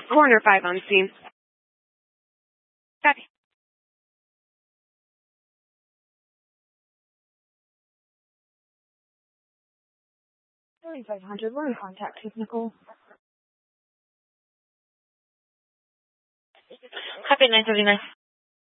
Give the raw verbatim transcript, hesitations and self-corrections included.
Coroner five on scene. Copy. thirty-five hundred, we're in contact with Nicole. Copy nine thirty-nine.